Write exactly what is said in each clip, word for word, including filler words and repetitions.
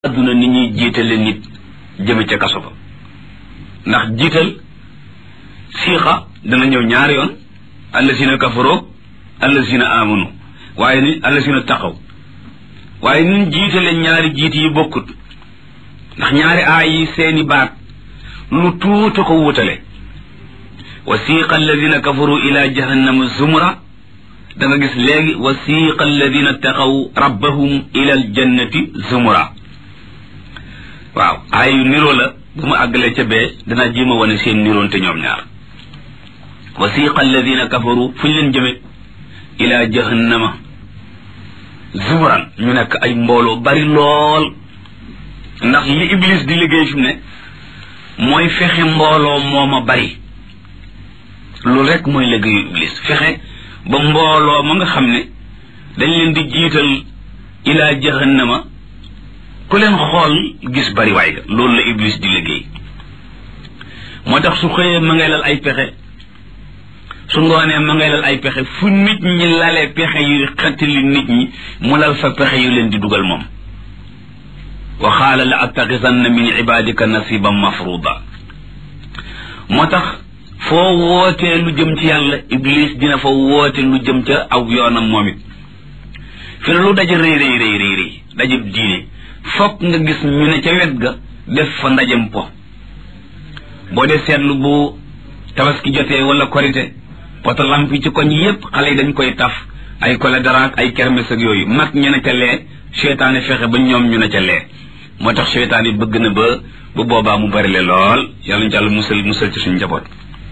adduna ni ñuy jiitale nit jëme ca kaso ba ndax jiital siixa dana ñëw ñaari yoon allasina kafaroo allasina amanu waaye ni allasina taxaw waaye nun jiitale ñaari jiit yi bokkut ndax ñaari aay yi seeni baat lu tuuta ko wutale wasiqa alladina kafaru ila jahannama zumra da nga gis léegi wasiqa alladina taqaw rabbahum ila aljannati zumra waaw ay yu niroo la bu ma àggalee ca bee danaa jéem a wane seen niroonte ñoom ñaar wasiqa alladina kafaru fu ñu leen jëme ila jahannama zumuran ñu nekk ay mbooloo bari lool ndax li iblis di liggéey fi mu ne mooy fexe mbooloo mooma bari loolu rek mooy liggéeyu iblis fexe ba mbooloo ma nga xam ne dañ leen di jiital ila jahannama ku leen xool gis bari waay ga loolu la iblis di liggéey moo tax su xëyee ma ngay lal ay pexe su ngoonee ma ngay lal ay pexe fu nit ñi lalee pexe yu xettali nit ñi mu lal fa pexe yu leen di dugal moom wa xaala la attaxisanna min ibadika nasiban mafruda moo tax foo wootee lu jëm ci yàlla iblis dina fa woote lu jëm ca aw yoonam moom it fi ne lu daje rëy rëy rëy rëy rëy daje diine fokk nga gis ñu ne ca wet ga def fa ndajem po boo dee seetlu bu tabaski jotee wala korite poto lamp yi ci koñ yépp xale yi dañ koy taf ay kole daraak ay kermes ak yooyu mag ñu ne ca lee seytaane fexe ba ñoom ñu ne ca lee moo tax seytaane bëgg na ba bu boobaa mu bari le lool yàlla ñu ci Yàlla musal musal ci suñu njaboot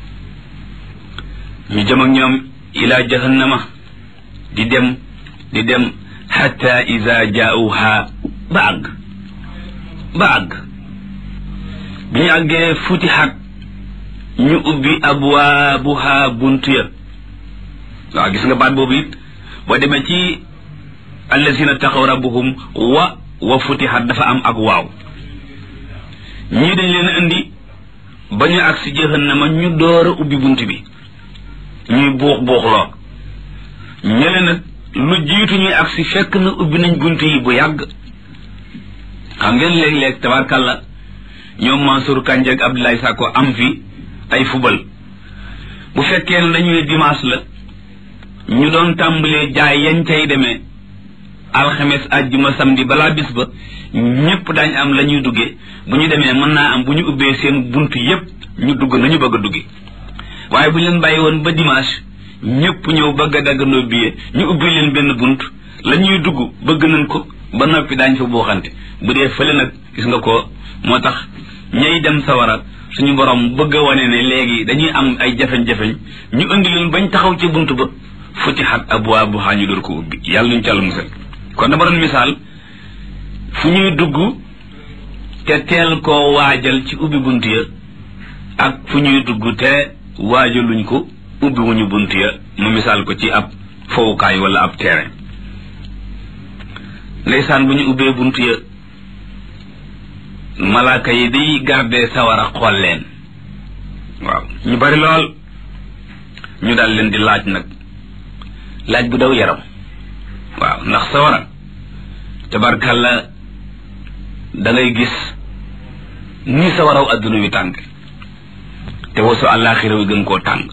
ñu jëm ak ñoom ila jahannama di dem di dem hatta iza jaauha ba àgg ba àgg bi ñu àggee futihat ñu ubbi abwaabuha buntu ya waaw gis nga baat boobu it boo demee ci allazina taxaw rabbuhum wa wa futihat dafa am ak waaw ñii dañ leen indi ba ñu agsi jahannama ñu door a ubbi bunt bi ñuy buux buuxloo ñële nag lu jiitu ñuy agsi fekk na ubbi nañ bunt yi bu yàgg xam ngeen léeg-léeg tabarkàlla ñoom Mansour Kandji ak Abdoulaye Sakko am fi ay fubal bu fekkee ne dañuy dimanche la ñu doon tàmbalee jaay yañ cay demee alxames àjjuma samedi balaa bis ba ñépp daañ am la ñuy duggee bu ñu demee mën naa am bu ñu ubbee seen bunt yépp ñu dugg nañu bëgg a dugge waaye bu ñu leen bàyyi woon ba dimanche ñépp ñëw bëgg a daggandoo billet ñu ubbi leen benn bunt la ñuy dugg bëgg nañ ko ba noppi daañ fa booxante bu dee fële nag gis nga ko moo tax ñay dem sawara suñu borom bëgg a wane ne léegi dañuy am ay jafeñ-jafeñ ñu indi leen bañ taxaw ci bunt ba futihat abwaabuhaa ñu door ko ubbi yàlla ñu ci Yàlla musal kon dama doon misaal fu ñuy dugg te teel koo waajal ci ubbi bunt ya ak fu ñuy dugg te waajaluñ ko ubbi wuñu bunt ya mu misaal ko ci ab fowukaay wala ab terrain ndeysaan bu ñu ubbee bunt ya malaaka yi day garde sawara xool leen waaw ñu bari lool ñu daal leen di laaj nag laaj bu daw yaram waaw ndax sawara tabarkalla da ngay gis ni sawaraw adduna wi tàng te wasu àllaaxira wi gën koo tàng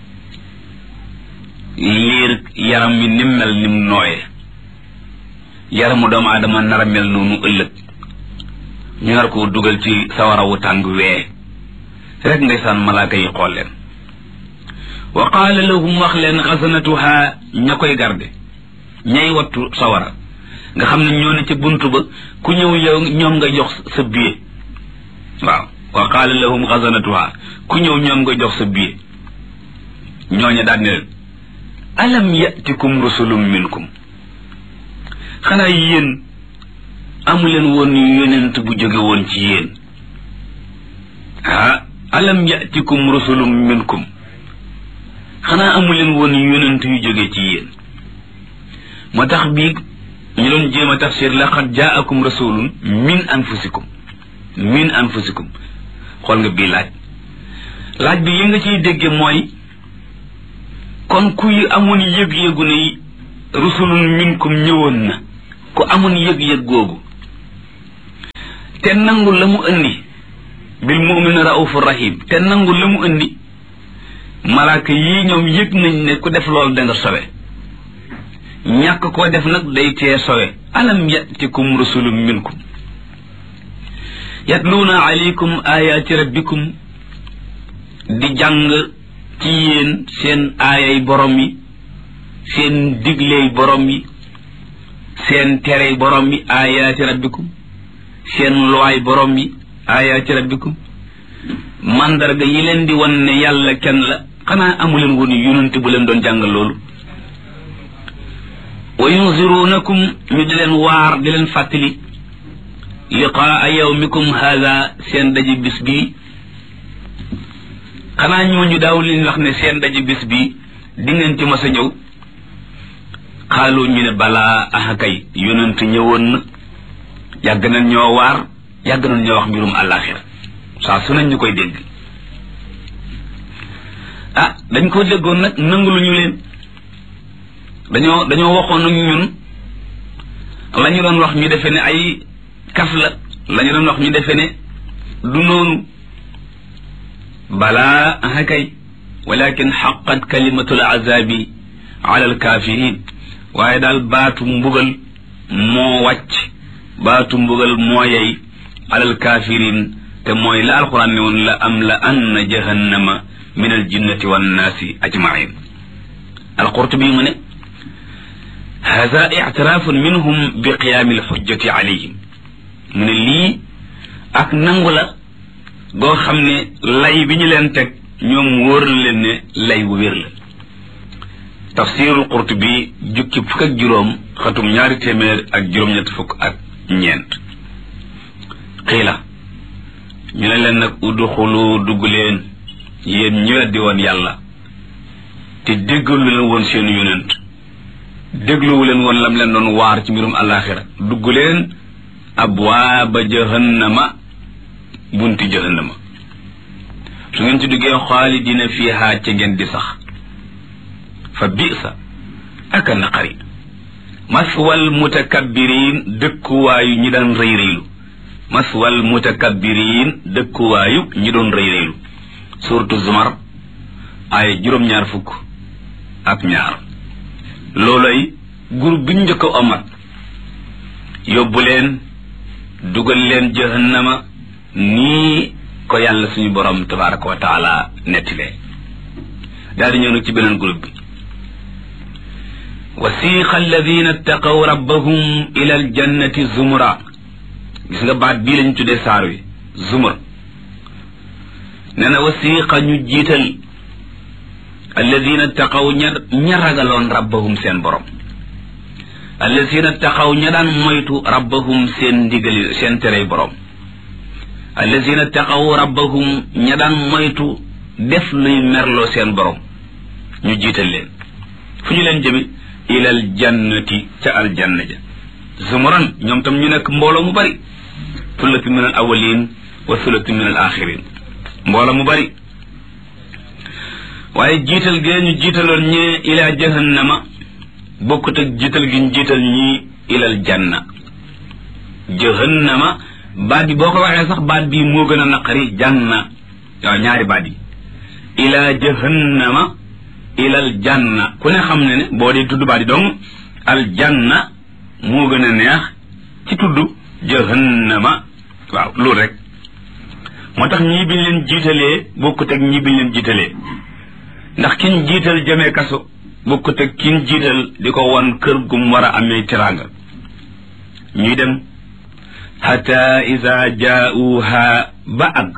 liir yaram mi nim mel nim nooyee yaramu doomu aadama nar a mel noonu ëllëg ñu nar ko dugal ci sawarawu tàng wee rek ndeysaan malaaka yi xool leen wa qaala lahum wax leen xasanatuha ña koy garde ñay wattu sawara nga xam ne ñoo ne ca buntu ba ku ñëw yow ñoom nga jox sa billet waaw wa qaala lahum xasanatuha ku ñëw ñoom nga jox sa billet ñooña daal ne leen alam yatikum rusulum minkum xanaa yéen amuleen woon yonent bu jóge woon ci yéen ah alam yatikum rusulum minkum xanaa amuleen woon yonent yu jóge ci yéen moo tax bii ñu doon jéem a tafsir laqad jaakum rasulun min anfusikum min anfusikum xool nga bii laaj laaj bi yi nga ciy dégge mooy kon kuy amoon yëg-yëgu ne rusulun minkum ñëwoon na ku amoon yëg-yëg googu te nangul la mu indi bil mu'min raufur rahim te nangul la mu indi malaaka yii ñoom yëg nañ ne ku def loolu da nga sowe ñàkk koo def nag day tee sowe alam yatikum rusulun minkum yatluuna alaykum ayaati rabbikum di jàng ci yéen seen aayay borom yi seen digley borom yi seen terey borom yi ayaati rabbikum seen luwaay borom yi ayaati rabbikum mandarga yi leen di wan ne yàlla kenn la xanaa amuleen woon yonent bu leen doon jàngal loolu wa yunzirunakum ñu di leen waar di leen fàttali liqaa yawmikum haada seen daje bis bii xanaa ñooñu daaw leen wax ne seen daje bis bii di ngeen ci mas a ñëw xaalu ñu ne balaa aha kay yonent ñëwoon na yàgg nañ ñoo waar yàgg nañ ñoo wax mbirum àllaaxira saa su nañ ñu koy dégg ah dañ ko déggoon nag nangulu ñu leen dañoo dañoo waxoon ak ñun la ñu doon wax ñu defe ne ay kaf la la ñu doon wax ñu defe ne du noonu balaa aha kay walakin xaqat kalimatul azabi ala alkafirin waaye daal baatu mbugal moo wàcc baatu mbugal moo yey ala alkafirin te mooy la alquran ne woon la am la anna jahannama min aljinnati wannaasi ajmain alqurtubi mu ne hada ictirafun minhum bi qiyaami alxujjati alayhim mu ne lii ak nangu la goo xam ne lay bi ñu leen teg ñoom wóor la leen ne lay wu wér la tafsirul qurtubi jukki fukk ak juróom xatum ñaari téeméer ak juróom-ñett fukk ak ñeent xiila ñu ne leen nag udxulu dugg leen yéen ñu weddi woon yàlla te déggalu leen woon seen yonent dégluwu leen woon lam leen doon waar ci mbirum àllaaxira dugg leen abwaaba jahannama bunti jahannama su ngeen ci duggee xaalidina fiihaa ca ngeen di sax fa bisa aka naqari maswal mutakabbiriin dëkkuwaayu ñi daan rëy rëylu maswal mutakabbiriin dëkkuwaayu ñi doon rëy rëylu suuratu zumar ay juróom-ñaar fukk ak ñaar looloy groupe bi ñu njëkk a omat yóbbu leen dugal leen jahannama nii ko yàlla suñu borom tabaraka wa taala nettilee daal di ñëw nag ci beneen groupe bi wasiqa alladina ittaqaw rabbahum ila aljannati zumra gis nga baat bii lañ tuddee saar wi zumar nee na wasiqa ñu jiital alladina ittaqaw ña ña ragaloon rabbahum seen borom alladina ittaqaw ña daan moytu rabbahum seen ndigali seen terey borom alladina ittaqaw rabbahum ña daan moytu def luy merloo seen borom ñu jiital leen fu ñu leen jëmi ilal jannati ca aljanna ja zumuran ñoom tam ñu nekk mbooloo mu bari sulatu min al awalin wa sulatu min al axirin mbooloo mu bari waaye jiital gee ñu jiitaloon ñee ila jahannama bokkut ak jiital gi ñu jiital ñii ilal janna jahannama baat bi boo ko waxee sax baat bii moo gën a naqari janna waaw ñaari baat yi ila jahannama ilal janna ku ne xam ne ne boo dee tudd baat yi dong al janna moo gën a neex ci tudd jahannama waaw loolu rek moo tax ñii biñ leen jiitalee bokkut ak ñii biñ leen jiitalee ndax kiñ jiital jëmee kaso bokkut ak kiñ jiital di ko won kër gum war a amee teraanga ñuy dem hatta iza jaauha ba ag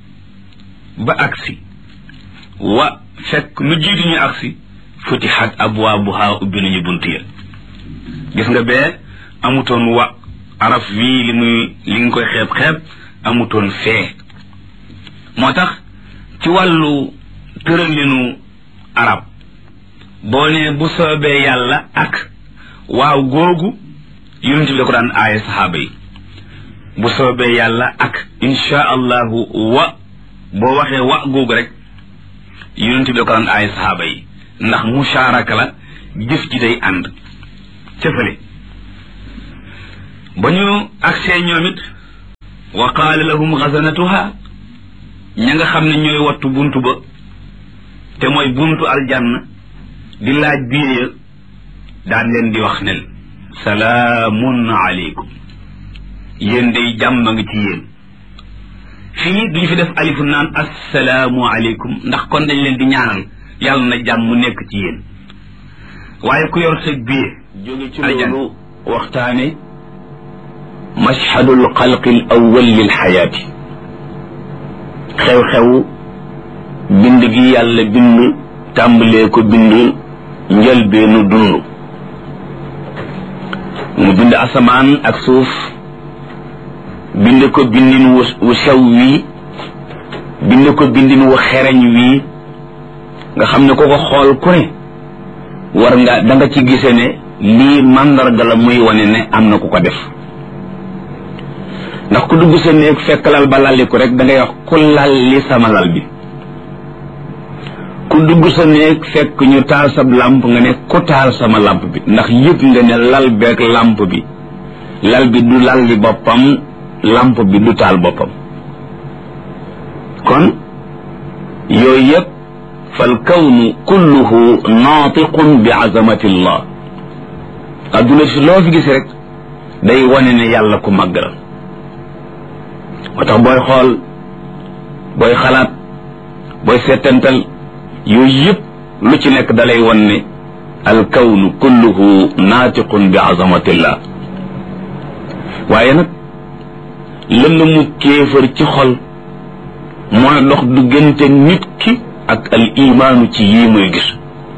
ba agsi wa fekk lu jiitu ñu agsi futihat abwaabuha ubbi nañu bunt ya gis nga bee amutoon wa araf wii li muy li nga koy xeeb xeeb amutoon fee moo tax ci wàllu tëralinu arab boo ne bu soobee yàlla ak waaw googu yonent bi da ko daan aaye saxaaba yi bu soobee yàlla ak insha allahu wa boo waxee wa googu rek yonent bi da ko daan aaye saxaaba yi ndax musharaka la jëf ji day ànd ca fële ba ñu agsee ñoom it wa qaala lahum xasanatuha ña nga xam ne ñooy wattu buntu ba te mooy buntu aljanna di laaj biye daan leen di wax ne salaamun aleykum yéen day jàmm nga ci yéen fii duñu fi def alifu naan assalaamu aleykum ndax kon dañ leen di ñaanal yàlla na jàmm mu nekk ci yéen waaye ku yor sa biye jóge ci loolu waxtaane mashhadul xalqi al awwal lil xayaati xew-xew bind gi yàlla bind tàmbalee ko bind njëlbeenu dund mu bind asamaan ak suuf bind ko bindin wu sew wii bind ko bindin wu xereñ wii nga xam ne ko ko xool ku ne war nga da nga ci gise ne lii màndarga la muy wane ne am na ku ko def ndax ku dugg sa néeg fekk lal ba lalliku rek da ngay wax ku lalli sama lal bi ku dugg sa néeg fekk ñu taal sab làmp nga ne ku taal sama làmp bi ndax yëg nga ne lal beeg làmp bi lal bi du lalli boppam làmp bi du taal boppam kon yooyu yëpp fal kawnu kulluhu naatiqun bi azamati llah adduna si loo fi gis rek day wane ne yàlla ku màgg la moo tax booy xool booy xalaat booy seetantal yooyu yëpp lu ci nekk dalay wan ne al kawnu kulluhu naatiqun bi azamatillah waaye nag lënd mu kéefër ci xol mooy dox diggante nit ki ak al imaanu ci yii muy gis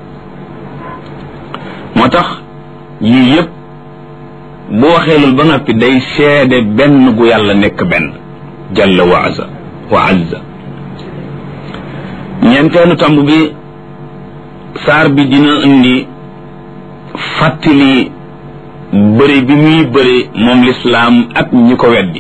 moo tax yii yëpp bu waxee loolu ba noppi day seede benn gu yàlla nekk benn jalla wa azza wa azza ñeenteelu tomb bi saar bi dina indi fàttali bëri bi muy bëri moom lislaam ak ñi ko weddi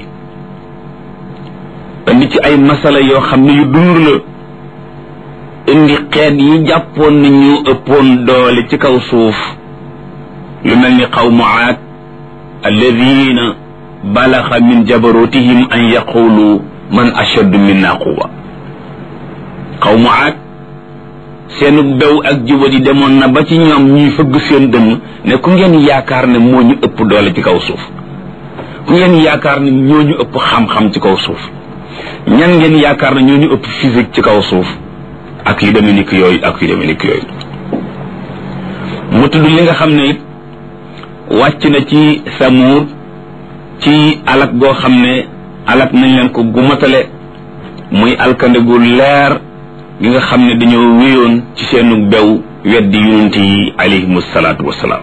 indi ci ay masala yoo xam ne yu dund la indi xeet yi jàppoon ni ñu ëppoon doole ci kaw suuf lu mel ni qawmu aad alladina balaxa min jabarutihim an yaqulu man ashaddu minna quwa qawmu aad seenu bew ak jubadi demoon na ba ci ñoom ñuy fëgg seen dënn ne ku ngeen yaakaar ne moo ñu ëpp doole ci kaw suuf ku ngeen yaakaar ne ñoo ñu ëpp xam-xam ci kaw suuf ñan ngeen yaakaar ne ñoo ñu ëpp physique ci kaw suuf ak yu demee nikk yooyu ak yu demee nikk yooyu mu tudd li nga xam ne it wàcc na ci Samuud ci alak goo xam ne alak nañ leen ko gumatale muy alkande gu leer gi nga xam ne dañoo wéyoon ci seenu bew weddi yonent yi alayhimu salaatu wassalaam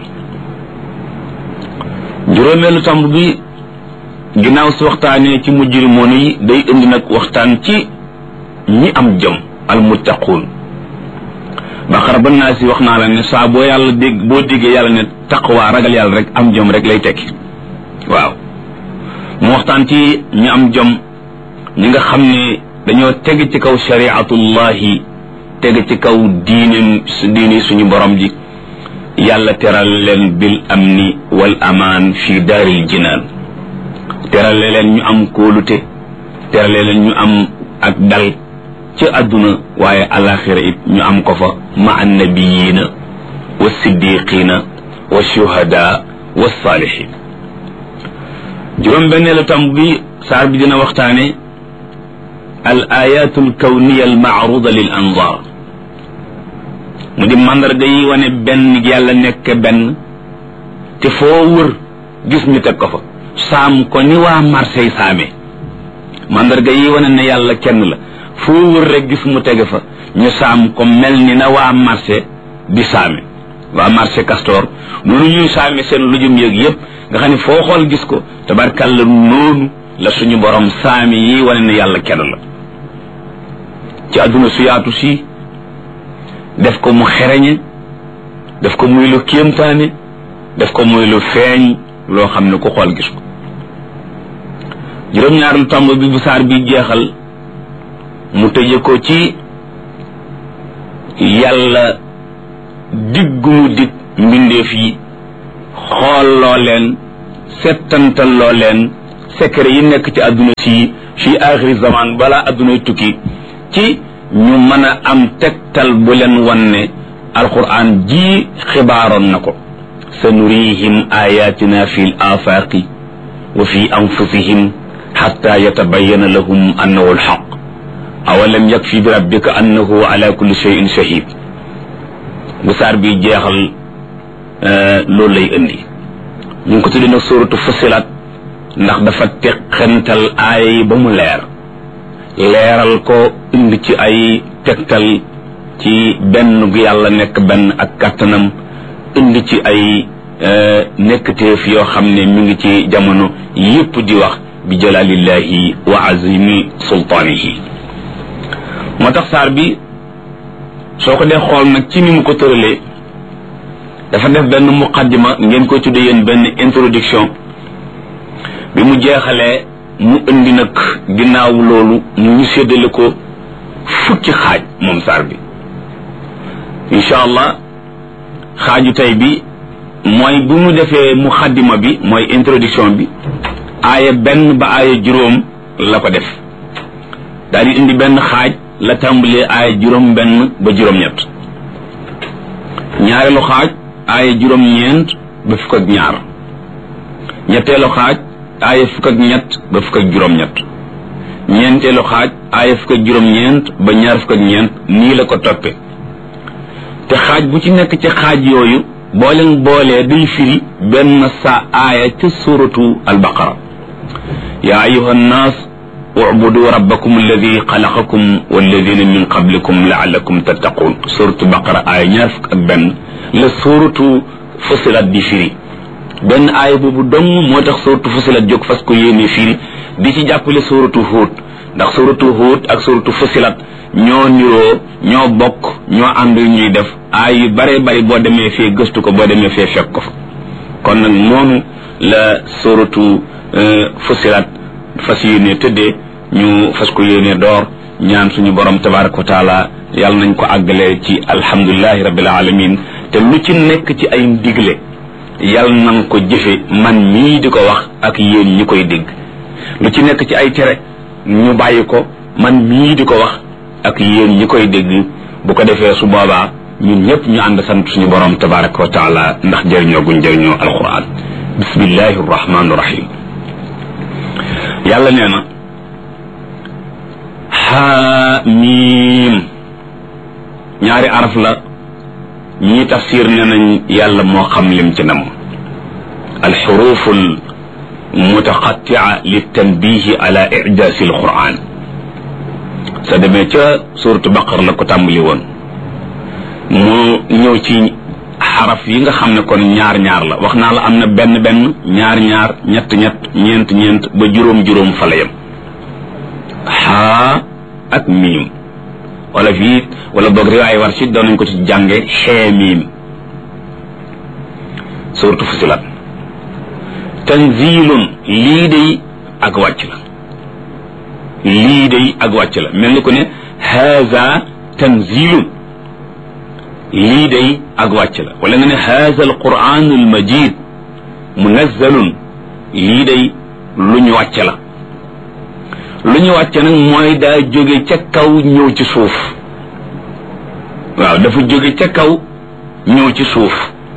juróomeelu tomb bi ginnaaw si waxtaanee ci mujrimoon yi day indi nag waxtaan ci ñi am jëm almuttaquun baqara ba naa si wax naa la ne saa boo yàlla dégg boo déggee yàlla ne taqwa ragal yàlla rek am jëm rek lay tekki waaw mu waxtaan ci ñi am jëm ñi nga xam ne dañoo teg ci kaw shariatullahi teg ci kaw diine diine suñu borom ji yàlla teral leen bil amni wal amaan fi daaril jinaan terale leen ñu am kóolute terale leen ñu am ak dal ci àdduna waaye alaxira it ñu am ko fa ma annabiyiina wa siddiqiina wa shuhada wa saalihin juróom benneelu tam bi saar bi dina waxtaane al ayatu al kawniya al maaruda lil anzar mu di mandarga yi wane benn yàlla nekk benn te foo wër gis ñu teg ko fa saam ko ni waa Marseille saame mandarga yi wane ne yàlla kenn la foo wër rek gis mu tege fa ñu saam ko mel ni na waa marché di saame waa marché Castor noonu ñuy saame seen lujum yëg yëpp nga xam ne foo xool gis ko tabarkàlla noonu la suñu borom saami yi wane ne yàlla kenn la ci àdduna su yaatu si def ko mu xereñe def ko muy lu kéemtaane def ko muy lu feeñ loo xam ne ku xool gis ko juróom-ñaar lu tomb bi bu saar bi jeexal mu tëje ko ci yàlla diggu mu dig mbindeef yi xool loo leen settantal loo leen secret yi nekk ci adduna si fi axiri zaman balaa addunay tukki ci ñu mën a am tegtal bu leen wan ne alquran ji xibaaroon na ko sa nurihim ayatina fi l afaqi wa fi anfusihim xatta yatabayana lahum annahu alxaq awalam yakfi bi rabbika annahu ala kulli shay'in shahid bu saar bi jeexal loolu lay indi ñu ngi ko tuddee nag suratu Fussilat ndax dafa teqantal aaya yi ba mu leer leeral ko indi ci ay tegtal ci benn gu yàlla nekk benn ak kàttanam indi ci ay nekkteef yoo xam ne mi ngi ci jamono yépp di wax bi jalalillahi wa azimi sultaanihi moo tax saar bi soo ko dee xool nag ci ni mu ko tëralee dafa def benn muqaddima ngeen ko tuddee yéen benn introduction bi mu jeexalee mu indi nag ginnaaw loolu ñu séddale ko fukki xaaj moom saar bi incha allah xaaju tey bi mooy bu mu defee muqaddima bi mooy introduction bi aaya benn ba aaya juróom la ko def daal di indi benn xaaj la tàmbalee aaya juróom benn ba juróom-ñett ñaareelu xaaj aaya juróom-ñeent ba fukk ak ñaar ñetteelu xaaj aaya fukk ak ñett ba fukk ak juróom-ñett ñeenteelu xaaj aaya fukk ak juróom-ñeent ba ñaar fukk ak ñeent nii la ko toppe te xaaj bu ci nekk ci xaaj yooyu boo leen boolee day firi benn sa aaya ca suratu albaqara yaa ayuha nnaas ubudu rabbakum alladi xalaqakum walladina min qablikum laallakum tattaqun suratu baqara aaya ñaar fukk ak benn la suratu Fussilat di firi benn aaya boobu dong moo tax suratu Fussilat jóg fas ko yéene firi di ci jàppale suratu Huud ndax suratu Huud ak suratu Fussilat ñoo niroo ñoo bokk ñoo ànd ñuy def aay yu bare bari boo demee fee gëstu ko boo demee fee fekk ko fa kon nag noonu la suratu Fussilat fas yéene tëddee ñu fas ko yéene door ñaan suñu borom tabaraka wa taala yàlla nañ ko àggale ci alhamdulillahi rabbil alamin te lu ci nekk ci ay ndigle yàlla nañ ko jëfe man mii di ko wax ak yéen ñi koy dégg lu ci nekk ci ay tere ñu bàyyi ko man mii di ko wax ak yéen ñi koy dégg bu ko defee su boobaa ñun ñëpp ñu ànd sant suñu borom tabaraka wa taala ndax jëriñoo guñ jëriñoo alquran bismillahi rahmaani rahim yàlla nee na xaamiim ñaari araf la ñii tafsir nee nañ yàlla moo xam lim ci nam alxuruful mutaqattia litanbihi ala ijaasi alquran sa demee ca suratu baqar la ko tàmbali woon mu ñëw ci xaraf yi nga xam ne kon ñaar ñaar la wax naa la am na benn benn ñaar ñaar ñett ñett ñeent ñeent ba juróom juróom fa la yem xaa ak miim wala fii wala boog riwaay war si doon nañ ko ci jànge xee miim suratu Fussilat tanzilun lii day ak wàcc la lii day ak wàcc la mel ni ko ne haza tanzilun lii day ak wàcc la wala nga ne haza alquran almajid munazzalun lii day lu ñu wàcc la lu ñu wàcc nag mooy daa jóge ca kaw ñëw ci suuf waaw dafa jóge ca kaw ñëw ci suuf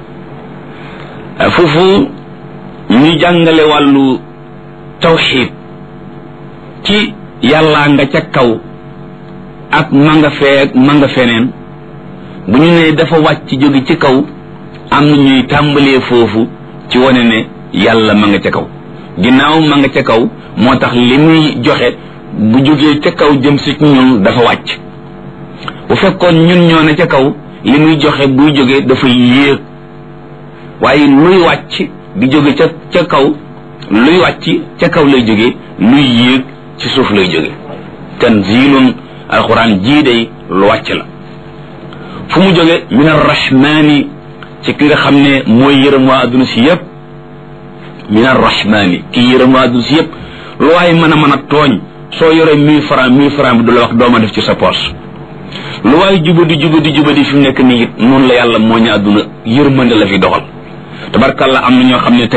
foofu ñu jàngale wàllu tawxiid ci yàllaa nga ca kaw ak ma nga fee ma nga feneen bu ñu nee dafa wàcc jóge ci kaw am na ñuy tàmbalee foofu ci wane ne yàlla ma nga ca kaw ginnaaw ma nga ca kaw moo tax li muy joxe bu jógee ca kaw jëm si ñun dafa wàcc bu fekkoon ñun ñoo ne ca kaw li muy joxe buy jóge dafa yéeg waaye luy wàcc di jóge ca ca kaw luy wàcc ca kaw lay jóge luy yéeg ci suuf lay jóge tanzilun alquran jii day lu wàcc la fu mu jóge min arrahmani ci ki nga xam ne mooy yërëm waa adduna si yëpp min arrahmani ki yërëm waa adduna si yëpp lu waaye mën a mën a tooñ soo yoree mille francs mille francs bi du la wax dooma def ci sa poche lu waaye jubadi jubadi jubadi fi mu nekk nii it noonu la yàlla moo ñu adduna yërmande la fi doxal tabarkàlla am na ñoo xam ne tey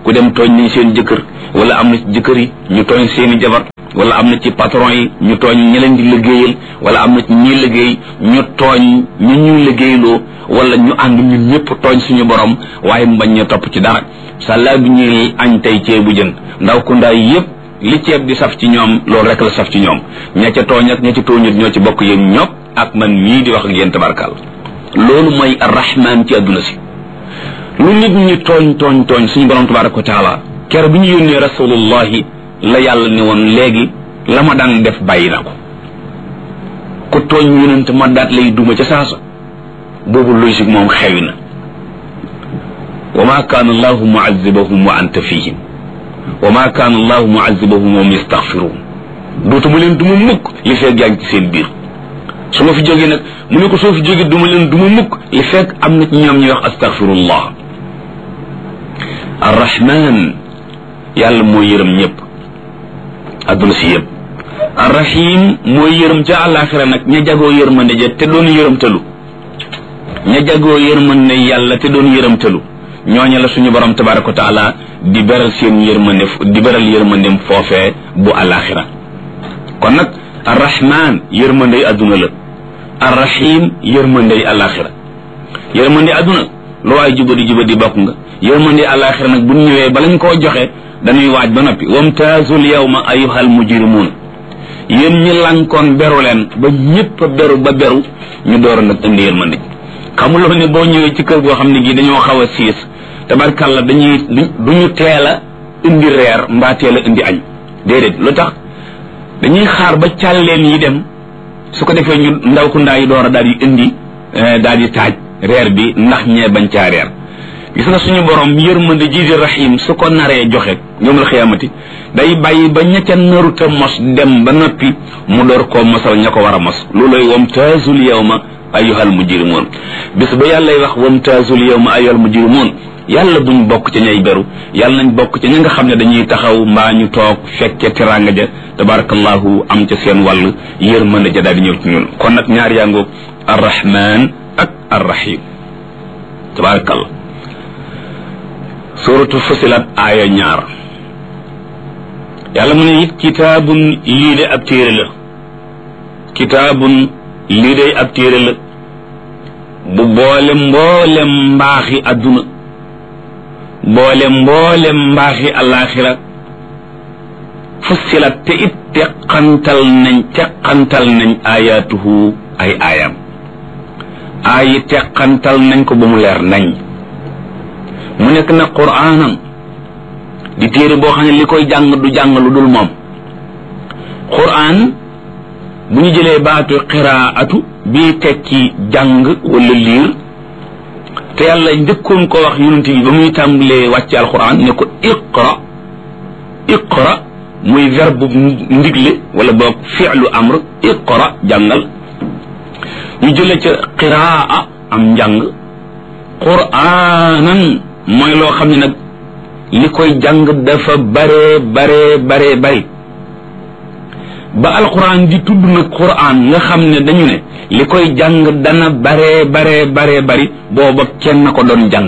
ku dem tooñ nañ seen jëkkër wala am na ci jëkkër yi ñu tooñ seeni jabar wala am na ci patron yi ñu tooñ ñi leen di liggéeyal wala am na ci ñi liggéey ñu tooñ ñu ñuy liggéeyloo wala ñu ànd ñun ñëpp tooñ suñu borom waaye mbañ ñu topp ci dara sàllaa bi ñuy añ tey ceebu jën ndaw ku ndaay yëpp li ceeb di saf ci ñoom loolu rek la saf ci ñoom ña ca tooñ ak ña ca tooñut ñoo ci bokk yéen ñopp ak man mii di wax ak yéen tabarkal loolu mooy arrahman ci adduna si lu nit ñi tooñ tooñ tooñ suñu borom tabaraka wa taala kere bi ñu yónnee rasulullahi la yàlla ne woon léegi la ma daan def bàyyi na ko ku tooñ yonent ma daat lay duma ca saasa boobu logique moom xewi na wa ma kaana allahu muazibahum wa anta fihim wa ma kaana allahu muazibahum wa hum yastaghfiruun dootuma leen duma mukk li fekk yaa ngi ci seen biir su ma fi jógee nag mu ne ko soo fi jógee duma leen duma mukk li fekk am na ci ñoom ñuy wax astaghfirullah arrahman yàlla mooy yërëm ñëpp adduna si yëpp arrahim mooy yërëm ca àllaaxira nag ña jagoo yërmande ja te doon yërëmtalu ña jagoo yërmande yàlla te doon yërëmtalu ñooña la suñu borom tabaraka wa taala di beral seen yërmande di beral yërmandem foofee bu àllaaxira kon nag arrahman yërmandey adduna la arrahim yërmandey àllaaxira yërmandey adduna lu waay jubadi jubadi bokk nga yërmandey àllaaxira nag bu ñëwee ba lañ koo joxe dañuy waaj ba noppi wamtaazul yawma ayyuhal mujrimuun yéen ñi lankoon beru leen ba ñëpp a beru ba beru ñu door nag indi yërmande xamuloo ne boo ñëwee ci kër goo xam ne gii dañoo xaw a siis tabarkalla dañuy duñu teel a indi reer mbaa teel a indi añ déedéet lu tax dañuy xaar ba càlleen yi dem su ko defee ñu ndaw ku ndaa yi door a daal di indi daal di taaj reer bi ndax ñee bañ caa reer gis nga suñu borom yërmande ji di rahim su ko naree joxe yawmal xiyaamati day bàyyi ba ña ca naruta mos dem ba noppi mu door koo mosal ña ko war a mos looloy wamtaazul yawma ayyuhal mujrimuun bis ba yàllay wax wamtaazul yawma ayyuhal mujrimuun yàlla buñ bokk ca ñay beru yàlla nañ bokk ca ña nga xam ne dañuy taxaw mbaa ñu toog fekke teraanga ja tabarakallahu am ca seen wàll yërmande ja daal di ñëw ci ñun kon nag ñaar yaa ngoog arrahman ak arrahim tabarakallah suratu fusilat aaya ñaar yàlla mu ne it kitaabun lii de ab téere la kitaabun lii de ab téere la bu boole mboolem mbaaxi adduna boole mboolem mbaaxi alaxira fusilat te it teqantal nañ teqantal nañ ayatuhu ay aayam aayi teqantal nañ ko ba mu leer nañ mu nekk na quraanan di téere boo xam ne li koy jàng du jàng lu dul moom quraan bu ñu jëlee baatu qiraatu bii tekki jàng wala liir te yàlla njëkkoon ko wax yonent bi ba muy tàmbalee wàcce alquran ne ko iqra iqra muy verbe ndigle wala boog fi'lu amr iqra jàngal ñu jëlee ca qiraa am njàng quraanan mooy loo xam ne nag li koy jàng dafa bare bare bare bari ba alquran di tudd nag quran nga xam ne dañu ne li koy jàng dana bare bare bare bari booba kenn ko doon jàng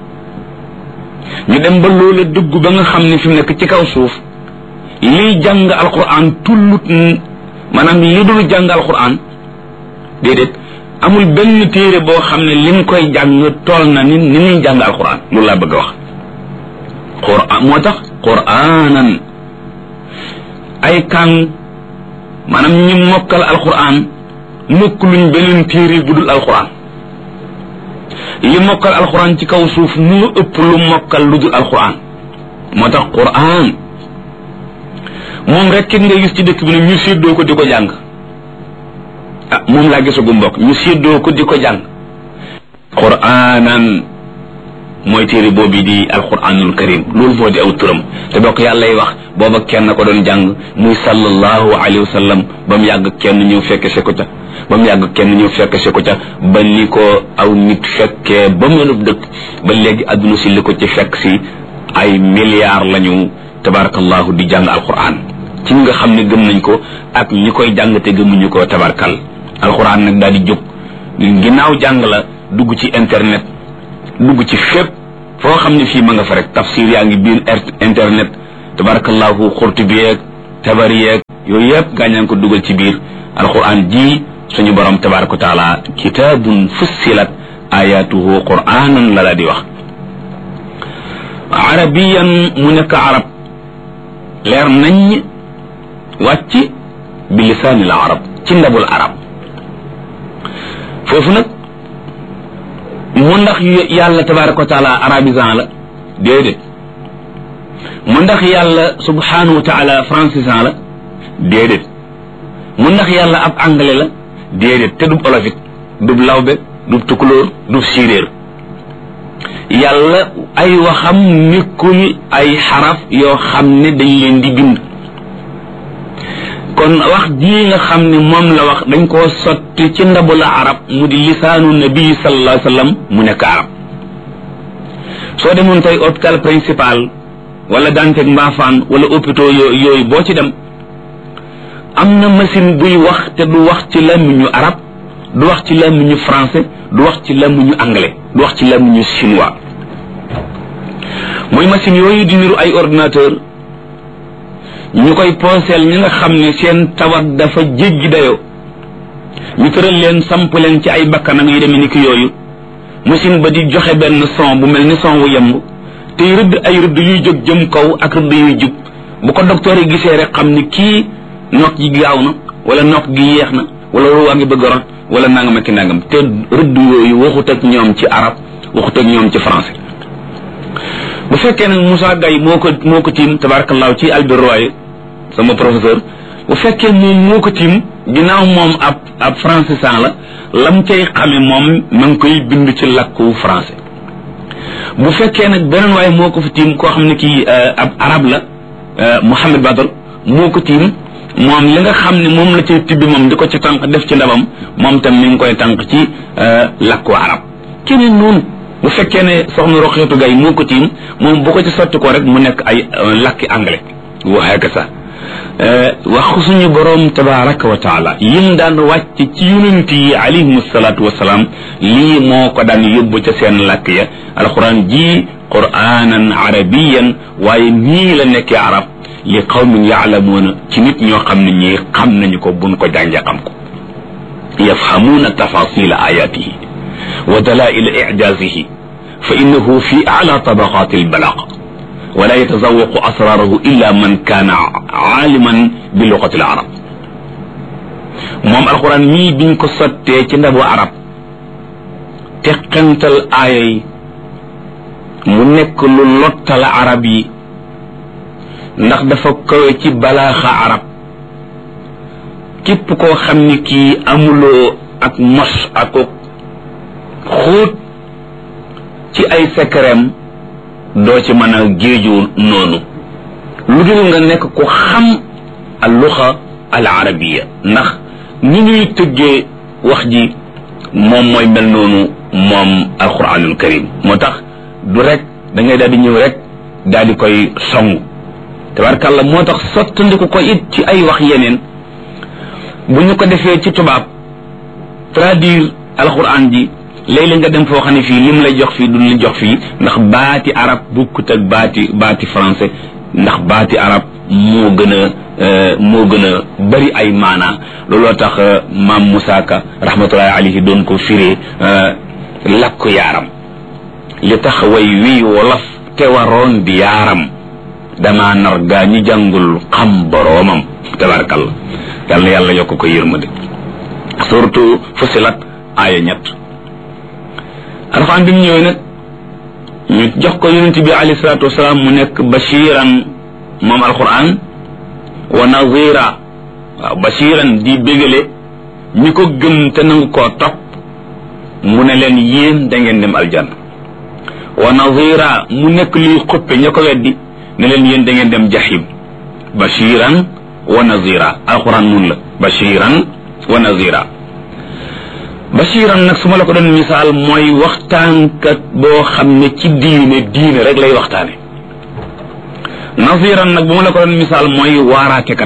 ñu dem ba loola dëgg ba nga xam ne fi mu nekk ci kaw suuf liy jàng alquran tullut maanaam li dul jàng alquran déedéet amul benn téere boo xam ne lim koy jàng tool na ni ni muy jàng alquran loolu laa bëgg a wax quran moo tax quranan ay kàng maanaam ñi mokkal alquran mokk luñ beneen téere bu dul alquran li mokkal alquran ci kaw suuf moo ëpp lu mokkal lu dul alquran moo tax quran moom rek kenn nga gis ci dëkk bi ne ñu séddoo ko di ko jàng ah moom laa gisagu mbokk ñu séddoo ko di ko jàng quranan mooy téere boobu di alquranul karim loolu moo di aw turam te bokk yàlla lay wax booba kenn ko doon jàng muy sallallahu alayhi wa sallam ba mu yàgg kenn ñëw fekke se ko ca ba mu yàgg kenn ñëw fekke se ko ca ba ni ko aw nit fekkee ba melub dëkk ba léegi adduna si li ko ci fekk si ay milliards lañu tabarakallahu di jàng alquran ci nga xam ne gëm nañ ko ak ñi koy jàng te gëmuñu ko tabarakal alquran nag daal di jóg ginnaaw jàng la dugg ci internet dugg ci fépp foo xam ne fii ma nga fa rek tafsir yaa ngi biir internet tabarakallahu Qurtubi yeeg Tabari yeeg yooyu yëpp gaañaan ko dugal ci biir alquran ji suñu borom tabaraka wa taala kitaabun fussilat ayatuhu qur'anan la la di wax arabiyan mu nekk arab leer nañ wàcc bi lisaanil arab ci ndabul arab foofu nag mu ndax yàlla tabaraka wa taala arabisan la déedéet mu ndax yàlla subhanahu wa taala francisan la déedéet mu ndax yàlla ab anglais la déedéet te dub olofit dub lawbe dub tukulóor dub séeréer yàlla ay waxam nekkul ay xaraf yoo xam ne dañ leen di bind kon wax ji nga xam ne moom la wax dañ koo sotti ci ndabu la arab mu di lisaanu nabi sallallahu alayhi wa sallam mu nekk arab soo demoon tey hôpital principal wala Dantec Mbaafaan wala hôpitaux yo yooyu boo ci dem am na machine buy wax te du wax ci làmmiñu arab du wax ci làmmiñu français du wax ci làmmiñu anglais du wax ci làmmiñu chinois mooy machine yooyu di niru ay ordinateur ñu koy pooseel ñi nga xam ne seen tawat dafa jéggi dayoo ñu tëral leen samp leen ci ay bakkanam yi demee ni ki yooyu machine ba di joxe benn son bu mel ni son wu yemb tey rëdd ay rëdd yuy jóg jëm kaw ak rëdd yuy jub bu ko docteur yi gisee rek xam ni kii nokk gi gaaw na wala nokk gi yeex na wala ruwaa ngi bëgg a rot wala nangam ak nangam te rëdd yooyu waxut ak ñoom ci arab waxut ak ñoom ci français bu fekkee nag Moussa Gaye moo ko moo ko tiim tabarakallahu ci Albert Royer sama professeur bu fekkee moom moo ko tiim ginnaaw moom ab ab francisan la lam cay xame moom ma ngi koy bind ci làkku français bu fekkee nag beneen waaye moo ko fi tiim koo xam ne kii ab arab la Mouhamed Badr moo ko tiim moom li nga xam ne moom la cay tibbi moom di ko ci tànk def ci ndabam moom tam mi ngi koy tànk ci làkku arab keneen noonu bu fekkee ne soxna Roxeetu Gay moo ko tiim moom bu ko ci sotti ko rek mu nekk ay làkki anglais waxee ka sax wax suñu boroom tabaraka wa taala yim daan wàcc ci yonent yi alayhim salaatu wasalaam lii moo ko daan yóbbu ca seen làkk ya alquran ji quranan arabiyan waaye nii la nekkee arab li qawmin yaalamuuna ci nit ñoo xam ne ñii xam nañu ko buñ ko jàngee xam ko yafhamuuna tafasila ayatihi wa dalaila ijazihi fa innahu fi ala tabaqati albalaq wala yatazawaqu asrarahu illa man kaana aaliman bi luqati alarab moom alquran mii biñ ko sottee ci ndabu arab teqantal aaya yi mu nekk lu lottal arab yi ndax dafa kawe ci balaaxa arab képp koo xam ni kii amuloo ak mos ak xóot ci ay secretam doo ci mën a géeju noonu lu dul nga nekk ku xam al luxa al arabiya ndax ni ñuy tëggee wax ji moom mooy mel noonu moom alquranul karim moo tax du rek da ngay daal di ñëw rek daal di koy song tabarkàlla moo tax sottandiku ko it ci ay wax yeneen bu ñu ko defee ci tubaab traduire alquran ji léeg-léeg nga dem foo xam ne fii lim lay jox fii duñ la jox fii ndax baati arab bukkut ak baati baati français ndax baati arab moo gën a moo gën a bari ay maanaa looloo tax maam Moussa Ka rahmatullahi alayhi doon ko firee lakku yaaram li tax way wii wolof te waroon di yaaram dama nar gaa ñi jàngul xam boroomam tabarkalla yàlla yàlla yokk ko yërmande surtout Fussilat aaya ñett alxuraan bi mu ñëwee nag ñu jox ko yonent bi alayhi salaatu wasalaam mu nekk bashiran moom alxuraan wa nazira waaw bashiran di bégale ñi ko gëm te nangu koo topp mu ne leen yéen da ngeen dem aljanna wa nazira mu nekk luy xuppe ña ko weddi ne leen yéen da ngeen dem jahim bashiran wa nazira alxuraan nun la bashiran wa nazira bashiran nag su ma la ko doon misaal mooy waxtaankat boo xam ne ci diine diine rek lay waxtaane naziran nag bu ma la ko doon misaal mooy waaraatekat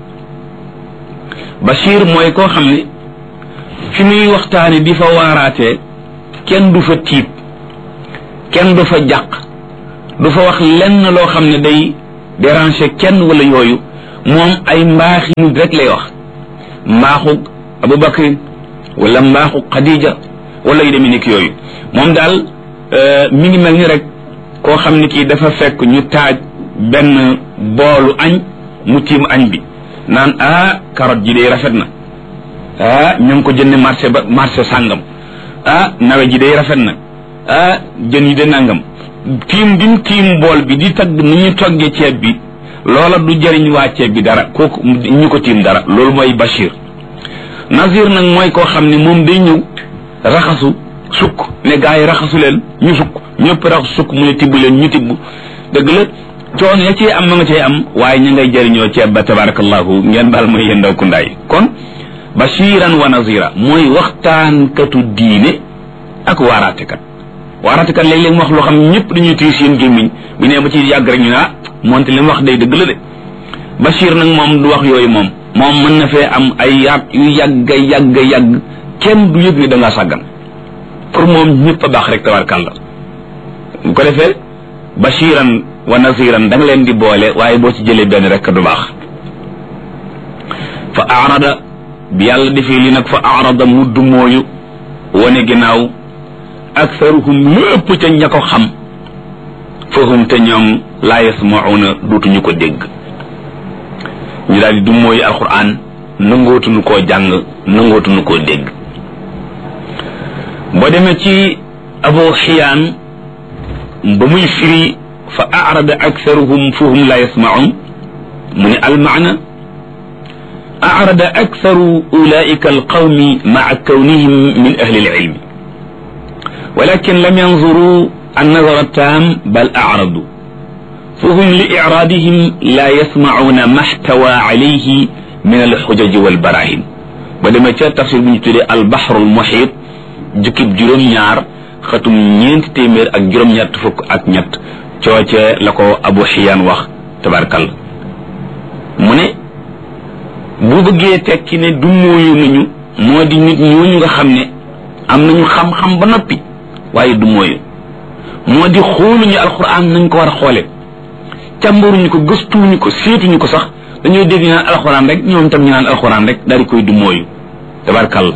bashir mooy koo xam ne fi muy waxtaane di fa waaraatee kenn du fa tiit kenn du fa jàq du fa wax lenn loo xam ne day déranger kenn wala yooyu moom ay mbaaxi nit rek lay wax mbaaxu Abubakar wala mbaaxu Xadija wala yu demee nekk yooyu moom daal mi ngi mel ni rek koo xam ne kii dafa fekk ñu taaj benn boolu añ mu tiim añ bi naan ah carotte ji day rafet na ah ñu ngi ko jënd marché ba marché sàngam ah nawe ji day rafet na ah jën yi de nangam tiim bi mu tiim bool bi di tagg ni ñu toggee ceeb bi loola du jëriñ waa ceeb bi dara kooku ñu ko tiim dara loolu mooy Bachir. Nazir nag mooy koo xam ne moom day ñëw raxasu sukk ne gaa yi raxasu leen ñu sukk ñëpp raxasu sukk mu ne tibb leen ñu tibb dëgg la coono ya cee am ma nga cee am waaye ñu ngay jëriñoo ceeb ba tabarakallahu ngeen baal mooy yéen ndaw kundaay kon bashiran wa nazira mooy waxtaankatu diine ak waaraatekat waaraatekat léeg-léeg mu wax loo xam ñëpp dañuy tiir seen gémmiñ bu nee ba ci yàgg rek ñu ne ah moonte li mu wax day dëgg la de Bachir nag moom du wax yooyu moom moom mën na fee am ay yaat yu yàgg yàgg yàgg kenn du yëg ne da ngaa sàggan pour moom ñëpp a baax rek tabarkàlla bu ko defee bashiran wa naziran da nga leen di boole waaye boo ci jëlee benn rek du baax fa arada bi yàlla defee li nag fa arada mudd mooyu wane ginnaaw aktharuhum lépp ca ña ko xam fahum te ñoom laa yasmauna duutuñu ko dégg ñu daal di du mooyu alquran nangootuñu koo jàng nangootuñu koo dégg boo demee ci Abu Xiyaan ba muy firi fa arada aktharuhum fahum la yasmaun mu ne almaana arada aktharu ulaika alqawmi maa kawnihim min ahli alilmi walakin lam yanzuru annazara tam bal aradu fahum li iraadihim la yasmauna ma xtawa alayhi min alxujaji walbarahin ba demee ca tafsir bu ñu tuddee albaxru almuxiit jukkib juróom-ñaar xatum ñeenti téeméer ak juróom-ñett fukk ak ñett cooce la ko Abu Xiyaan wax tabarkalla mu ne bu bëggee tekki ne du mooyu nañu moo di nit ñooñu nga xam ne am nañu xam-xam ba noppi waaye du mooyu moo di xooluñu alxuraan nañ ko war a xoole càmbaruñu ko gëstuñu ko seetuñu ko sax dañoo dégg ñu naan alxuraan rek ñoom tam ñu naan alxuraan rek daal di koy du mooyu tabarkalla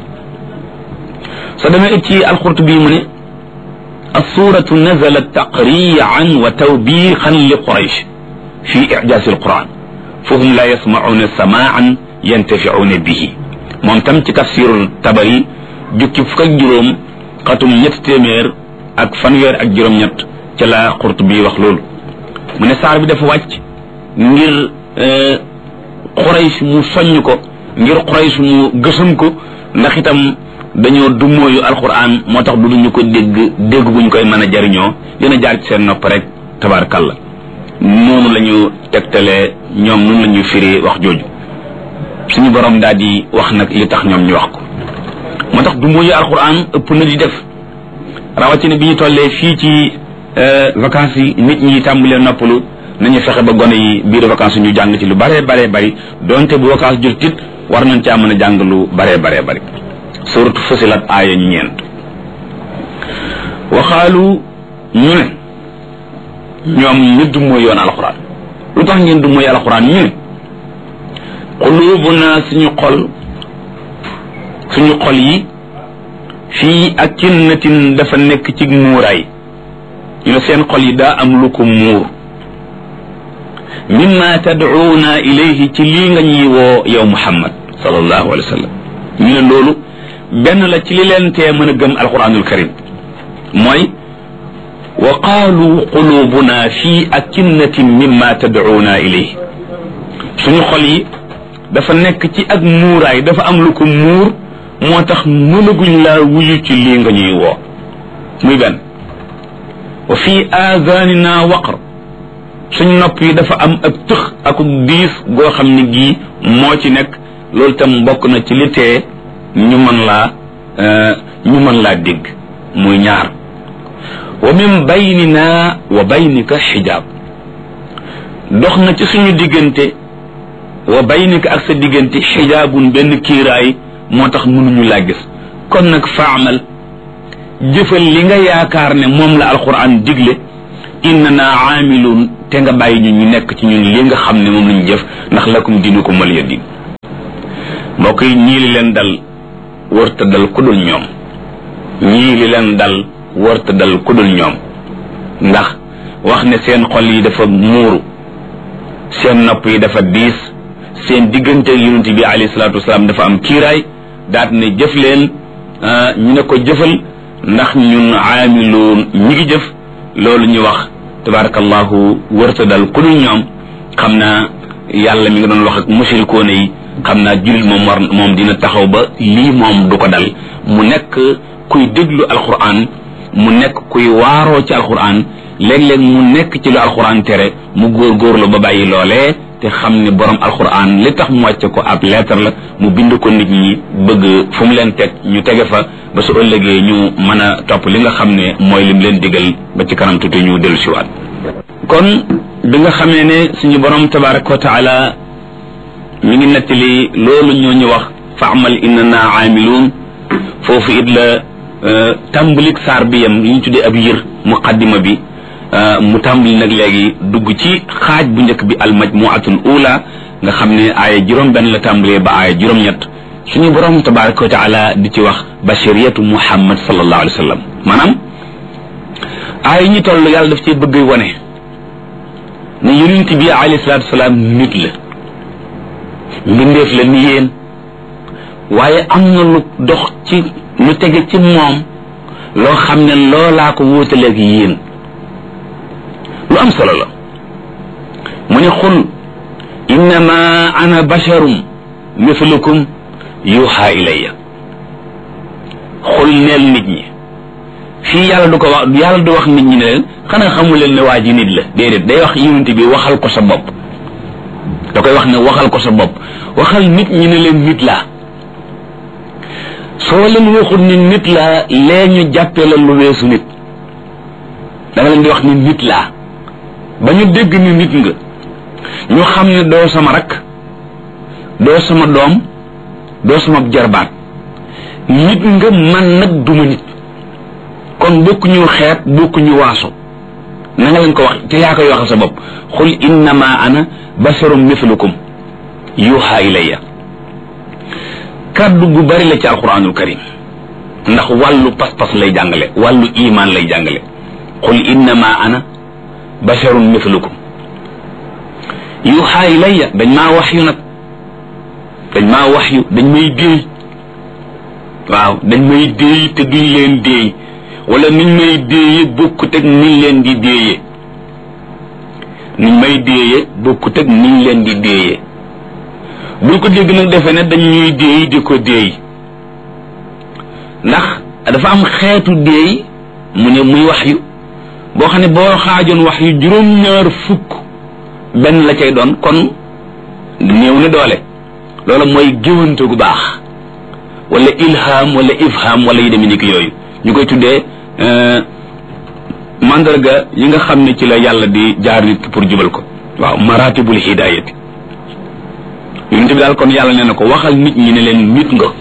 soo demee ci alxurtubi mu ne assuratu nazalat taqriyan wa tawbiixan li quraysh fi ijaasi alquran fahum la yasmacuuna samaan yantaficuuna bihi moom tam ci tafsirul tabari jukki fukk ak juróom xatum ñett téeméer ak fanweer ak juróom-ñett ca la Qurtubi wax loolu mu ne saar bi dafa wàcc ngir quraysh mu soññ ko ngir quraysh mu gësam ko ndax itam dañoo dumóoyu alquran moo tax du ñu ko dégg dégg bu ñu koy mën a jariñoo dina jaar ci seen nopp rek tabarakalla noonu la ñu tegtalee ñoom noonu la ñuy firi wax jooju suñu borom daal di wax nag li tax ñoom ñu wax ko moo tax dumóoyu alquran ëpp na di def rawatina bi ñu tollee fii ci vacances yi nit ñi tàmbalee noppalu nañu fexe ba gone yi biir vacances ñu jàng ci lu bare bare bari donte bu vacances jot tit war nañ caa mën a jàng lu bare bare bari suratu Fusilat aaya ñeent waxaalu ñu ne ñoom ñu du mooy yoon alxuraan lu tax ngeen du mooy alxuraan ñu ne qulubuna suñu xol suñu xol yi fii akinnatin dafa nekk ci muuraay ñu ne seen xol yi daa am lu ko muur mimma tad'uuna ilayhi ci lii nga ñuy woo yow Muhammad sallallahu alayhi wa sallam ñu ne loolu benn la ci li leen tee mën a gëm alquranul karim mooy wa qaalu qulubuna fi akinnatin mimma tad'uuna ilayhi suñu xol yi dafa nekk ci ak muuraay dafa am lu ko muur moo tax mënaguñ laa wuyu ci lii nga ñuy woo muy benn wa fi aadanina waqr suñ nopp yi dafa am ak tëx ak diis goo xam ne gii moo ci nekk loolu tam bokk na ci li tee ñu mën laa ñu mën laa dégg muy ñaar wa min baynina wa baynika xijaab dox na ci suñu diggante wa baynika ak sa diggante xijaabun benn kiiraay moo tax mënuñu laa gis kon nag faamal jëfal li nga yaakaar ne moom la alquran digle innana aamiluun te nga bàyyi ñu ñu nekk ci ñun li nga xam ne moom lañu jëf ndax lakum diinukum waliya diin mbokk yi ñii li leen dal wërta dal ku dul ñoom ñii li leen dal wërta dal ku dul ñoom ndax wax ne seen xol yi dafa muuru seen nopp yi dafa diis seen diggante yonent bi alayhi salaatu wasalaam dafa am kiiraay daat ne jëf leen ñu ne ko jëfal ndax ñun aamiluun ñi ngi jëf loolu ñu wax tabarakallahu wërta dal ku dul ñoom xam naa yàlla mi nga doon wax ak mushrikoona yi xam naa jullit moom war moom dina taxaw ba lii moom du ko dal mu nekk kuy déglu alquran mu nekk kuy waaroo ci alquran léeg-léeg mu nekk ci lu alquran tere mu góorgóorlu ba bàyyi loolee te xam ne borom alquran li tax mu wàcce ko ab lettre la mu bind ko nit ñi bëgg fu mu leen teg ñu tege fa ba su ëllëgee ñu mën a topp li nga xam ne mooy lim leen digal ba ci kanam tuuti ñu dellu siwaat kon bi nga xamee ne suñu borom tabaraka wa taala mi ngi nettali loolu ñoo ñu wax fa amal innana aamiluun foofu it la tàmbalik saar bi yam li ñu tuddee ab yër muqaddima bi mu tàmbali nag léegi dugg ci xaaj bu njëkk bi almajmuatul ula nga xam ne aaya juróom benn la tàmbalee ba aaya juróom ñett suñu borom tabaraka wa taala di ci wax bashiriyatu muhammad sallallahu alayhi wa sallam maanaam aaya ñu toll yàlla daf ci bëgg wane ne yonent bi alayhi salaatu wasalaam nit la mbindeef la ni yéen waaye am na lu dox ci lu tege ci moom loo xam ne loolaa ko wóotaleeg yéen lu am solo la mu ne xul innama ana basharum mithlukum yuha ilayya xul neel nit ñi fii yàlla du ko wax yàlla du wax nit ñi ne leen xanaa xamu leen ne waa ji nit la déedéet day wax yonent bi waxal ko sa bopp da koy wax ne waxal ko sa bopp waxal nit ñi ne leen nit laa soo leen waxul ni nit laa lee ñu jàppee la lu weesu nit da nga leen di wax ni nit laa ba ñu dégg ni nit nga ñu xam ne doo sama rakk doo sama doom doo sama jarbaat nit nga man nag duma nit kon bokku ñu xeet bokku ñu waaso na nga leen ko wax te yaa koy waxal sa bopp xul innama ana basharum mithlukum yuha ilayya kaddu gu bari la ci alquranul karim ndax wàllu pas-pas lay jàngale wàllu iman lay jàngale qul innama ana basharun mithlukum yuha ilayya dañ maa wax yu nag dañ maa wax yu dañ may déey waaw dañ may déey te duñ leen déey wala niñ may déeye bokkut ak niñ leen di déeye niñ may déeye bokkut ak niñ leen di déeye bul ko dégg nag defe ne dañ ñuy déey di ko déey ndax dafa am xeetu déey mu ne muy wax yu boo xam ne boo xaajoon wax yu juróom-ñaar fukk benn la cay doon kon néew na doole loolu mooy géwante gu baax wala ilham wala ifham wala yu demee ni ki yooyu ñu koy tuddee mandarga yi nga xam ne ci la yàlla di jaar nit pour jubal ko waaw maratibul hidayati yonent bi daal kon yàlla nee na ko waxal nit ñi ne leen nit nga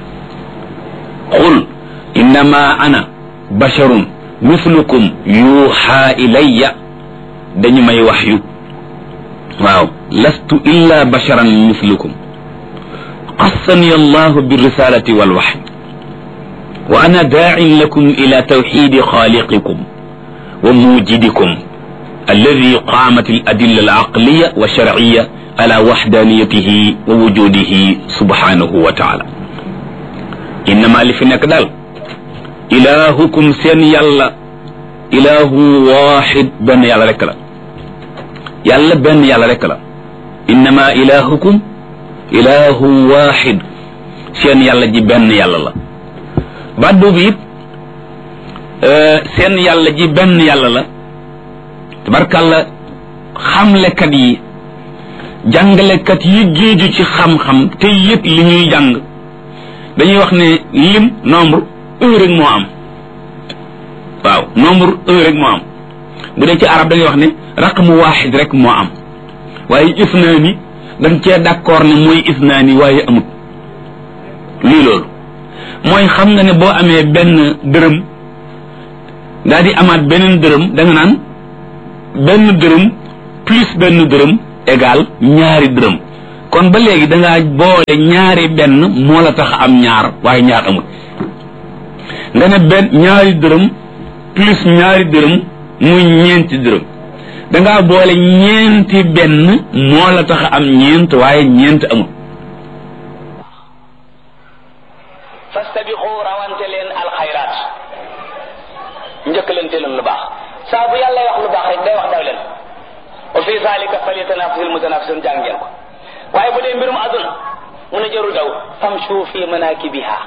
qul innama ana basharun mithlukum yuha ilayya dañu may wax yu waaw lastu illa basharan mithlukum qassani allahu birrisalati walwahy wa ana daa'in lakum ila tawhidi khaliqikum wa mujidikum alladhi qamat al-adilla al-aqliya wa shar'iyya ala wahdaniyatihi wa wujudihi subhanahu wa ta'ala innama li fi nekk daal ilahukum seen yàlla ilahu wahid benn yàlla rek la yàlla benn yàlla rek la innama ilahukum ilahu wahid seen yàlla ji benn yàlla la baat boobu it seen yàlla ji benn yàlla la tabarkàlla xamlekat yi jàngalekat yi géeju ci xam-xam te yëpp li ñuy jàng dañuy wax ne lim nombre un rek moo am waaw nombre un rek moo am bu dee ci arab da ngay wax ne raqmu waaxid rek moo am waaye isnaani dañ cee d'accord ne mooy isnaani waaye amut lii loolu mooy xam nga ne boo amee benn dërëm daal di amaat beneen dërëm da nga naan benn dërëm plus benn dërëm égal ñaari dërëm kon ba léegi da ngaa boole ñaari benn moo la tax am ñaar waaye ñaar amul nga ne benn ñaari dërëm plus ñaari dërëm muy ñeenti dërëm da ngaa boole ñeenti benn moo la tax am ñeent waaye ñeent amul fastabiqu rawante leen alxayraat njëkkalante leen lu baax saa bu yàlla wax lu baax rek day wax daw leen wa fi zalika falyatanafasil mutanafisun jàng ngeen ko waaye bu dee mbirum aduna mu ne jarul daw famshu fi manakibiha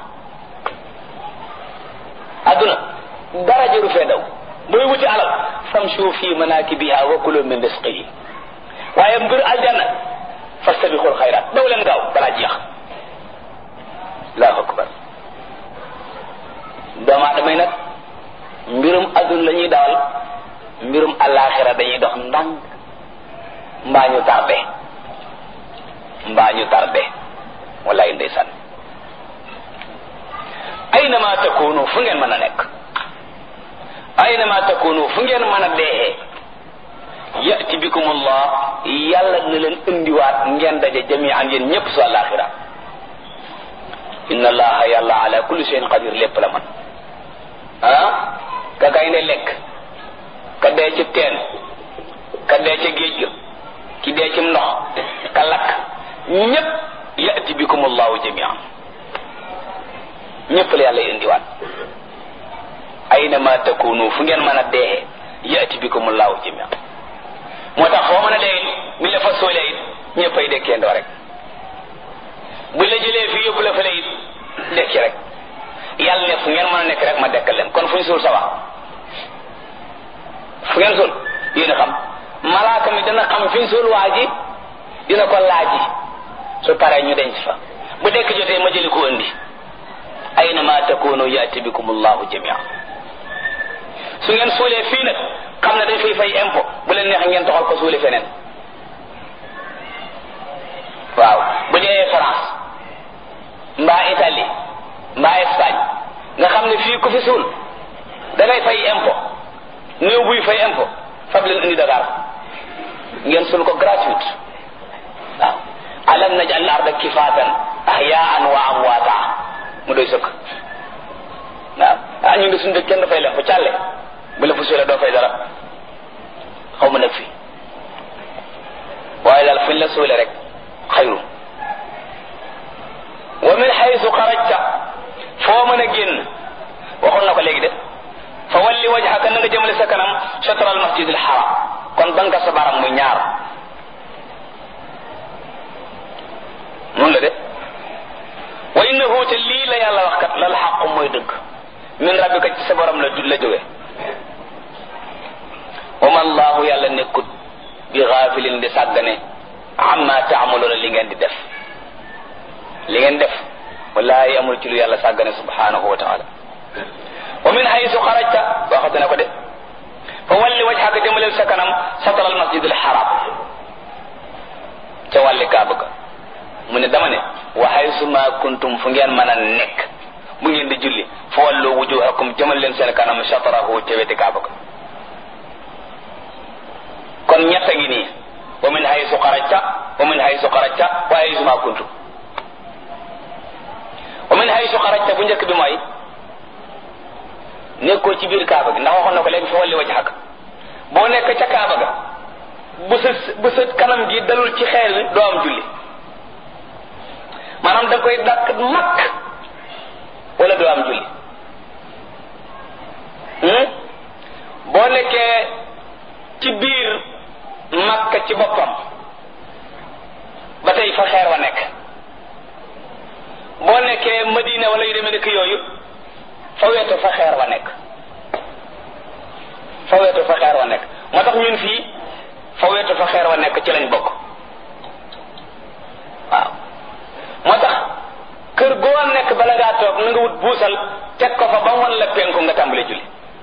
aduna dara jaru fee daw booy wuti alal famshu fi manakibiha wa kulu min rizqihi waaye mbir aljanna fastabiqul xayraat daw leen gaaw balaa jeex allahu akbar doomu aadama yi nag mbirum aduna la ñuy dawal mbirum alaxira dañuy dox ndànk mbaa ñu tardé mbaa ñu tardé wallaay ndeysaan aynama takunu fu ngeen mën a nekk aynama takunu fu ngeen mën a deexee yati bikumullah yàlla na leen indiwaat ngeen daje jami'an yéen ñëpp su alaxira inna allaha yàlla ala kulli shay'in qadir lépp la man ah ka gaynde lekk ka dee ci teen ka dee ci géej ga ki dee ci ndox ka lakk ñëpp yati bikumullahu jami'an ñëpp la yàlla indiwaat aynama takunu fu ngeen mën a deexee yati bikumullahu jami'an moo tax foo mën a dee bi la fa soolee it ñëppay dekkeendoo rek bu la jëlee fii yóbbu la fële it dekki rek yàlla ne fu ngeen mën a nekk rek ma dekkal leen kon fu ñu suul sa wax fu ngeen suul yéen a xam malaaka mi dana xam fi ñu suul waa ji dina ko laaji su paree ñu denc fa bu dekk jotee ma jëli ko indi aynama takunu yati bikumullahu jami'an su ngeen suulee fii nag xam ne dañ fay fay impôt bu leen neex ngeen toxal ko suuli feneen waaw bu dee France mbaa Italie mbaa Espagne nga xam ne fii ku fi suul da ngay fay impôt néew buy fay impôt fab leen indi Dakar ngeen suul ko gratuite waaw alam naj'al al-arda kifatan ahya'an wa amwata mu doy sëkk waaw ah ñu ngi suñu dëkk kenn dafay leen fa càlle bu la fa suulee doo fay dara xaw ma nag fii waaye daal fuñ la suulee rek xayru wa min haythu xarajta foo mën a génn waxoon na ko léegi de fa walli wajhaka na nga jëmale sa kanam shatra al masjid al haram kon banka sa baram muy ñaar noonu la de wa innahu te lii la yàlla wax kat lal xaqu mooy dëgg min rabbika ci sa borom la la jóge wa ma allahu yàlla nekkut bi gaafilin di sàggane amma taamaluuna li ngeen di def li ngeen def wallahi amul ci lu yàlla sàggane subhanahu wa taala wa min haythu xarajta waxate na ko de fa walli wajhaka jëmaleel sa kanam satara al masjid al haram ca wàlli kaaba ga mu ne dama ne wa haythu ma kuntum fu ngeen mën a nekk bu ngeen di julli fa wallu wujuhakum jëmal leen seen kanam satarahu ca weti kaaba ga kon ñett gi nii wa min haythu xarajta wa min haythu xarajta wa haythu ma kuntum wa min haythu xarajta bu njëkk bi mooy nekkoo ci biir kaaba gi ndax waxoon na ko léegi fa walli wajhaka boo nekk ca kaaba ga bu sa bu sa kanam gi dalul ci xeer wi doo am julli maanaam da nga koy dàq makk wala doo am julli boo nekkee ci biir makka ci boppam ba tey fa xeer wa nekk boo nekkee madina wala yu demee nekk yooyu fa wetu fa xeer wa nekk fa wetu fa xeer wa nekk moo tax ñun fii fa wetu fa xeer wa nekk ci lañ bokk waaw moo tax kër goo nekk bala ngaa toog na nga wut buusal teg ko fa ba wan la penku nga tàmbale julli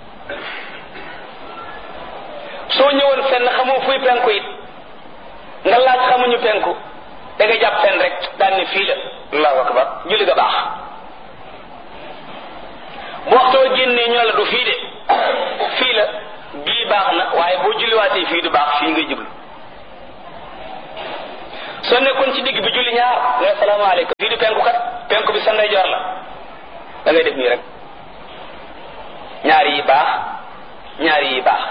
soo ñëwoon fenn xamoo fuy penku it nga laaj xamuñu penku da nga jàpp fenn rek daan ne fii la allahu akbar julli ga baax bu waxtoo génnee ñu la du fii de fii la bii baax na waaye boo julliwaatee fii fii du baax fii ngay jublu soo nekkoon ci digg bi julli ñaar nga ne salaamaaleykum fii du penku kat penku bi sa ndeyjoor la da ngay def nii rek ñaari yi baax ñaari yi baax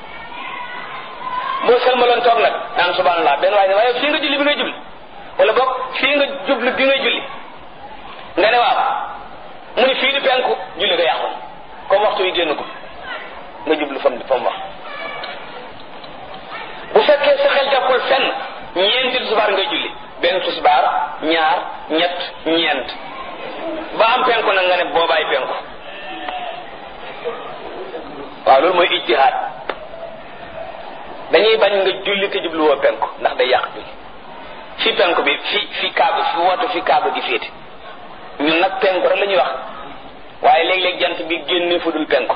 boo sëlmaloon toog nag naan subhanallah benn waaye ne waaye fii nga julli bi ngay jubli wala boog fii nga jublu bi ngay julli nga ne waaw mu ni fii di penku julli nga yàqu comme waxtu yi génn ko nga jublu fam fam wax bu fekkee sa xel jàppul fenn ñeenti tisbaar ngay julli benn tisbaar ñaar ñett ñeent ba am penku nag nga ne boobaay penku waaw loolu mooy ijtihaad dañuy bañ nga julli te jubluwoo penku ndax day yàq julli fi penku bi fi fi kaaba fi wootu fi kaaba gi féete ñun nag penku rek la ñuy wax waaye léeg-léeg jant bi génne fu dul penku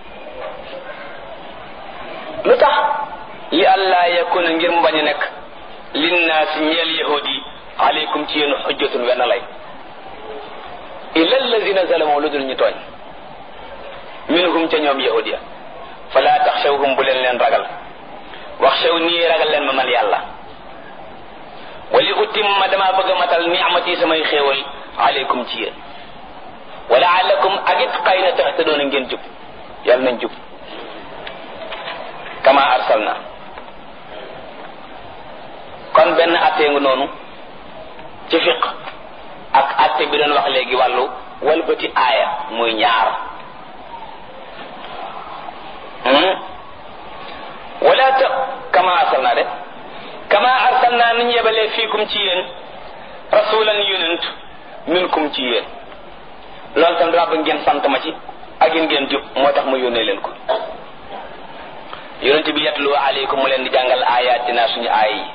lu tax li allah yakuna ngir mu bañ a nekk linnaasi ñeel yahud yi aleykum ci yéen xujjatun wenn lay illa allazina zalamu lu dul ñu tooñ minhum ca ñoom yahud ya fala taxshawhum bu leen leen ragal wax xew nii ragal leen ma man yàlla wali utimma dama bëgg a matal ni'mati samay xéewal aleykum ci yéen wala alakum agit xëy na taxtadoona ngeen jub yàlla nañ jub kama arsalna kon benn attee nga noonu ci fiq ak atte bi doon wax léegi wàllu walbati aaya muy ñaar wala ta kama arsalna de kama arsalna nañ yebalee fiikum ci yéen rasulan yonent minkum ci yéen loolu tam dama bëgg ngeen sant ma ci ak yéen ngeen jub moo tax ma yónnee leen ko yonent bi yatlu aleykum mu leen di jàngal ayatina suñu aay yi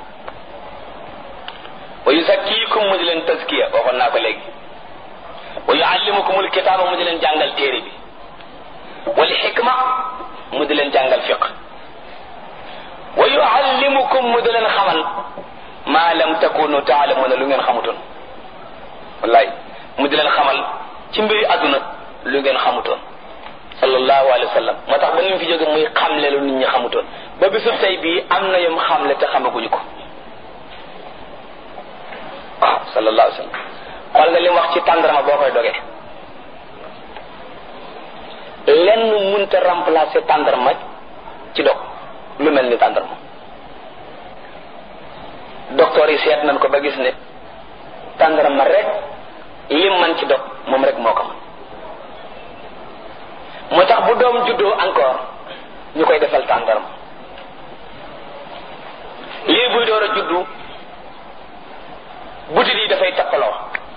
wa yuzakkikum mu di leen tazkiya waxoon naa ko léegi wa yuallimukumul kitaaba mu di leen jàngal téere bi wal xikma mu di leen jàngal fiq wa yuallimukum mu di leen xamal ma lam takunu taalamuna lu ngeen xamutoon wallaay mu di leen xamal ci mbiri àdduna lu ngeen xamutoon sallallahu alayhi wa sallam moo tax ba ñu fi jóge muy xamle lu nit ñi xamutoon ba bisu tey bii am na yom xamle te xamaguñu ko waaw sallallahu alayhi wa sallam xool nga li mu wax ci tàndarma boo koy dogee lenn munta remplacer tàndarma ci dog lu mel ni tàndarma docteur yi seet nañ ko ba gis ne tàndarma rek lim man ci dog moom rek moo ko man moo tax bu doom juddoo encore ñu koy defal tàndarma lii buy door a juddu butit yi dafay tappaloo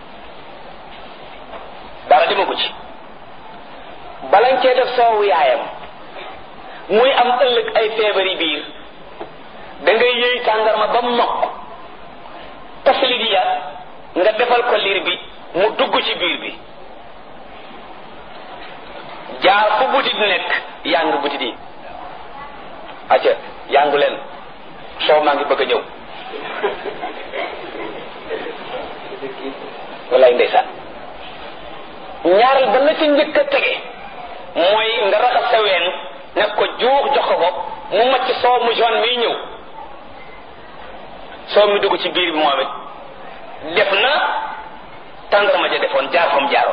dara dima ko ci balañ cee def soowu yaayam muy am ëllëg ay feebari biir da ngay yëy tàndarma ba mokk tafali di ya nga defal ko liir bi mu dugg ci biir bi jaar fu butit nekk yàng butit yi acca yàngu leen soow maa ngi bëgg a ñëw wallaay ndeysaan ñaareel ba la ca njëkk a tege mooy nga raxas sa ween nekk ko juux jox ko ko mu macc soow mu jaune miy ñëw soow mi dugg ci biir bi moom it def na tàndarma ja defoon jaar fam jaaroon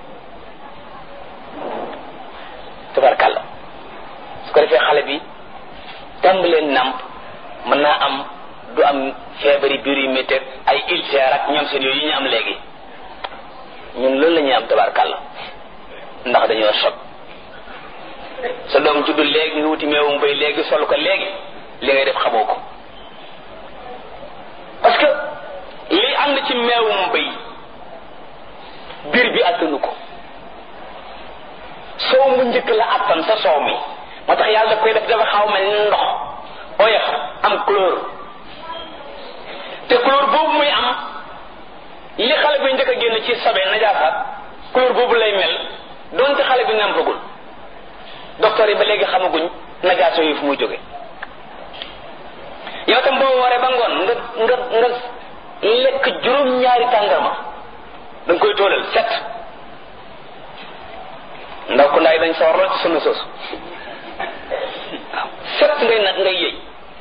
tubarkàlla su ko defee xale bi tàmbaleen nàmp mën naa am du am feebari biir yu métti ay ulcère ak ñoom seen yooyu yi ñu am léegi ñun loolu la ñuy am tubarkàlla ndax dañoo sob sa doom juddu léegi nga wuti meewum bay léegi sol ko léegi li ngay def xamoo ko parce que li ànd ci meewum bay biir bi attanu ko soow mu njëkk la attan sa soow mi moo tax yàlla daf koy def dafa xaw mel ni ndox oyof am couleur te couleur boobu muy am li xale bi njëkk a génn ci sobe najaasa couleur boobu lay mel doonte xale bi nàmpagul docteur yi ba léegi xamaguñ najaasa yi fu muy jóge yow tam boo waree ba ngoon nga nga nga lekk juróom-ñaari tàngarma da nga koy toolal set ndaw ku ndaay dañ sawar lool ci sunu sos waaw set ngay nag ngay yëy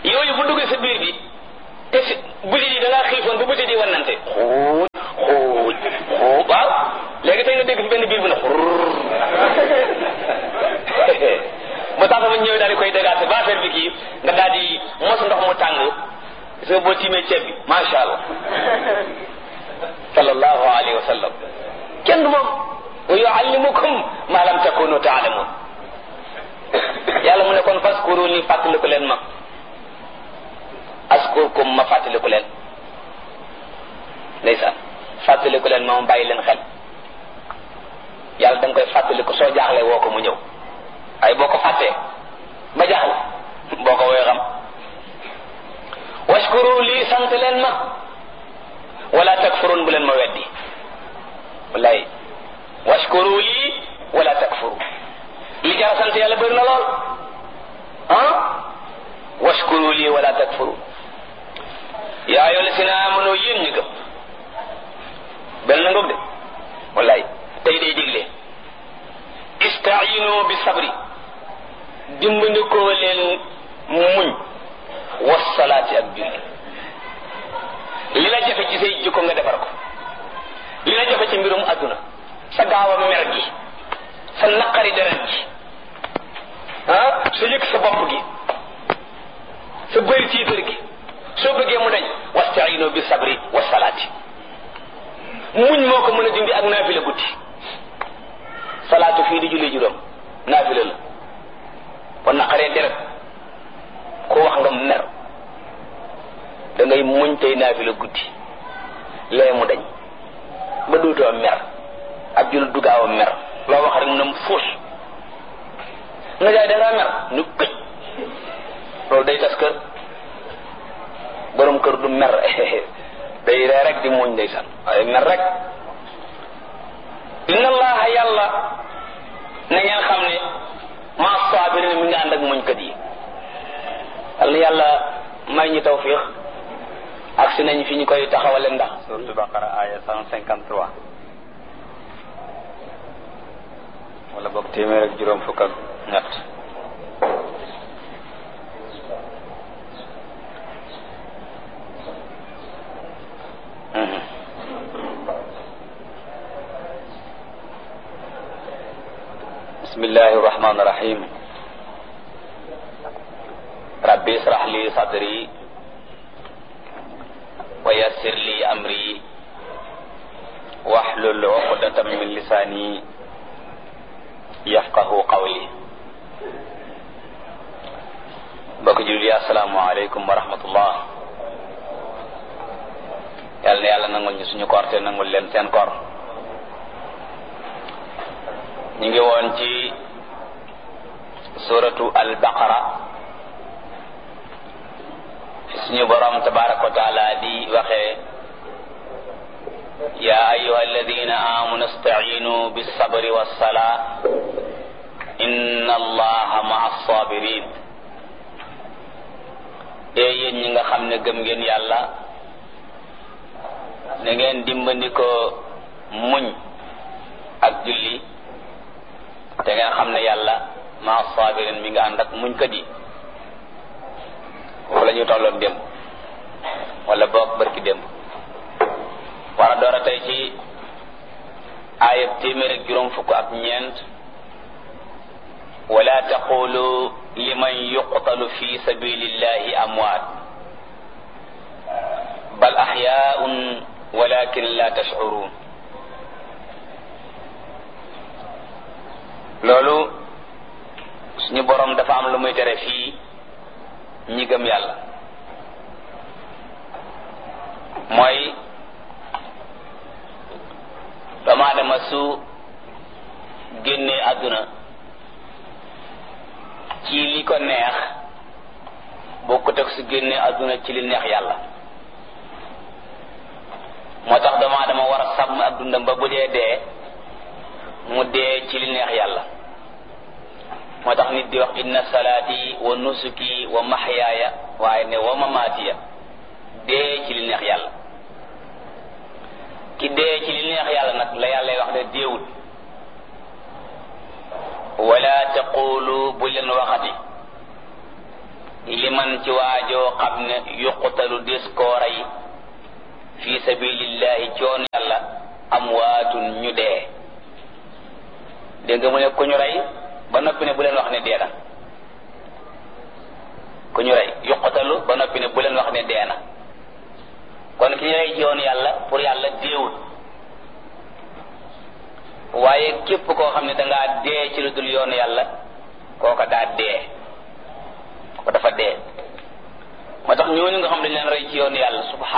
yooyu bu duggee sa biir bi te si butit yi da ngaa xiifoon bu butit yi wannante xuuj xuuj xuuj waaw léegi tey nga dégg fi benn biir bu ne xurr ba tax ma ñëwee daal di koy dégaase ba affaire bi kii nga daal di mos ndox mu tàng soo boo tiimee ceeb bi macha allah sallallahu alayhi wa sallam kenn du moom wa yuallimukum ma lam takunu taalamun yàlla mu ne kon faskuru ni fàttaliku leen ma askurkum ma fàttaliku leen ndeysaan fàttaliku leen ma ma bàyyi leen xel yàlla da nga koy fàttaliku soo jaaxle woo ko mu ñëw ay boo ko fàttee ba jaaxle boo ko woy xam washkuru lii sant leen ma wala takfurun bu leen ma weddi wallaay washkuru lii wala takfuru li jar sant yàlla bëri na lool ah washkuru lii wala takfuru yaa ayyuha llazina amanu yéen ñu gëm bel na ngoog de wallaay tey day digle istaayinu bi sabri dimbandikoo leen muñ wasalaati ak julli li la jafe ci say jikko nga defar ko li la jafe ci mbirum adduna sa gaaw a mer gi sa naqari deret gi ah sa yëg sa bopp gi sa bëri tiitar gi soo bëggee mu dañ wastaayinu bi sabri wasalaati muñ moo ko mën a dindi ak naafila guddi salaatu fii di julli juróom naafila la kon naqaree deret ku wax nga mer da ngay muñ tey naafila guddi lee mu dañ ba duutoo mer ab jul du gaaw a mer loo wax rek mu ne fuus nga jaay dangaa mer ñu këj loolu day tas kër borom kër du mer day ree rek di muñ ndeysaan waaye mer rek inna allaha yàlla na ngeen xam ne ma sabirin mi nga ànd ak muñkat yi yàlla yàlla may ñu tawfiq ak si nañ fi ñu koy taxawale ndax suratul baqara aya cent cinquante-trois wala boog téeméer ak juróom fukk ak ñett bismillahi rahmani rahim rabbi israh li sadri wa yassir li amri wahlul uqdatam min lisani yafqahu qawli mbokk jullit yi assalaamu aleykum wa rahmatullah yàlla na yàlla nangul ñu suñu koor te nangul leen seen koor ñu ngi woon ci suratu al-baqara fi suñu borom tabaraka wa taala di waxee ya ayyuha alladina amanu istainu bis-sabri was-salaa inna allaha ma'a as-sabirin ee yéen ñi nga xam ne gëm ngeen yàlla na ngeen dimbandikoo muñ ak julli te ngeen xam ne yàlla ma sabirin mi nga ànd ak muñ kat yi foofu la ñu tolloon démb wala boog barki démb war a door a tey ci aayab téeméer ak juróom fukk ak ñeent wala taqulu liman yuqtalu fi sabilillahi amwaat bal ahyaun walakin la tash'urun loolu suñu borom dafa am lu muy tere fii ñi gëm yàlla mooy doomu aadama su génnee àdduna ci li ko neex bokkut ak su génnee àdduna ci li neex yàlla moo tax doomu aadama war a sàmm ak dundam ba bu dee dee mu dee ci li neex yàlla moo tax nit di wax inna salaati wa nusuki wa mahyaaya waaye ne wa mamaatiya dee ci li neex yàlla ki dee ci li neex yàlla nag la yàlla wax ne deewut wala taqulu bu leen waxati liman ci waajoo xam ne yuqtalu des koo rey fi sabilillahi ci yoonu yàlla amwaatun ñu dee. dégg nga mu ne ku ñu rey ba noppi ne bu leen wax ne dee na ku ñu rey yuqtalu ba noppi ne bu leen wax ne dee na kon ki ñu rey ci yoonu yàlla pour yàlla deewul waaye képp koo xam ne dangaa dee ci lu dul yoonu yàlla kooka daa dee ko dafa dee moo tax ñooñu nga xam dañ leen rey ci yoonu yàlla subhanahu